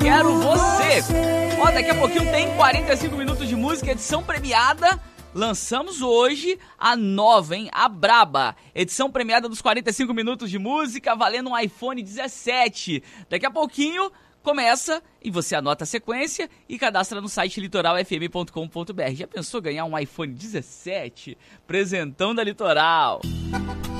Quero Você. Ó, daqui a pouquinho tem 45 minutos de música, edição premiada. Lançamos hoje a nova, hein? A Braba. Edição premiada dos 45 minutos de música, valendo um iPhone 17. Daqui a pouquinho começa e você anota a sequência e cadastra no site litoralfm.com.br. Já pensou ganhar um iPhone 17? Presentão da Litoral.